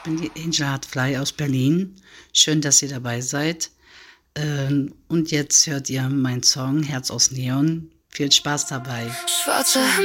bin die Angel Hartfly aus Berlin. Schön, dass ihr dabei seid. Und jetzt hört ihr meinen Song Herz aus Neon. Viel Spaß dabei. Schwarze